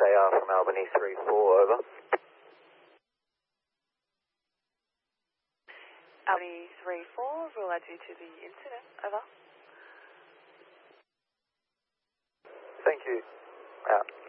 AR from Albany 34, over. Albany 34, we'll add you to the incident, over. Thank you. Out.